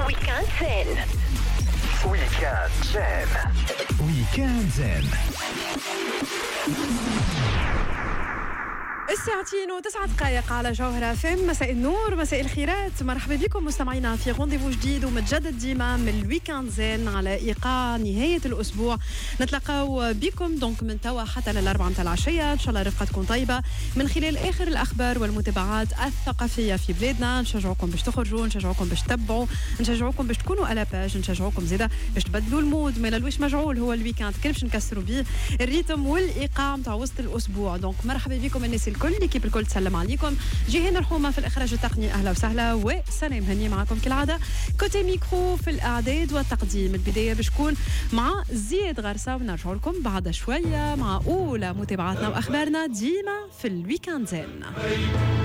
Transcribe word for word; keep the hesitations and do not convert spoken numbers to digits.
ويكاند زين. ويكاند زين. ويكاند زين. الساعتين وتسعة دقائق على جوهرة فم. مساء النور، مساء الخيرات، مرحبا بكم مستمعينا في رونديفو جديد ومتجدد ديما من الويكاند زين على إيقاع نهاية الأسبوع. نتلاقاو بكم دونك من توا حتى للأربعة متاع العشية، إن شاء الله رفقتكم طيبة من خلال آخر الأخبار والمتابعات الثقافية في بلادنا. نشجعوكم باش تخرجوا، نشجعوكم باش تتبعوا، نشجعوكم باش تكونوا على باج، نشجعوكم زيدا باش تبدلوا المود. ما الويش مجعول هو الويكاند كل باش نكسروا بيه الريتم والإيقاع متاع وسط الأسبوع. دونك مرحبا بكم الناس الكل، ليكيب الكل تسلم عليكم. جيهان الحومه في الاخراج التقني، اهلا وسهلا، وسنه مهنيه معكم كالعاده. كوتي ميكرو في الاعداد والتقديم. البدايه بشكون مع زياد غرسه، ونرجع لكم بعد شويه مع اولى متابعاتنا واخبارنا ديما في الويكاند زين.